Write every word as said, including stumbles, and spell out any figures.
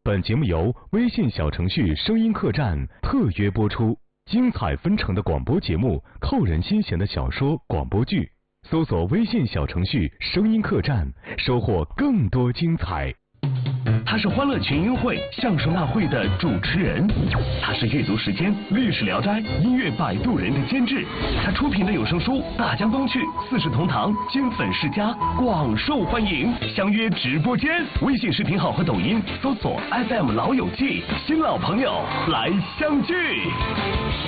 本节目由微信小程序声音客栈特约播出，精彩纷呈的广播节目，扣人心弦的小说、广播剧，搜索微信小程序声音客栈，收获更多精彩。 他是欢乐群英会相声大会的主持人，他是阅读时间、历史聊斋、音乐摆渡人的监制，他出品的有声书《大江东去》《四世同堂》《金粉世家》广受欢迎。相约直播间，微信视频号和抖音搜索 F M 老友记，新老朋友来相聚。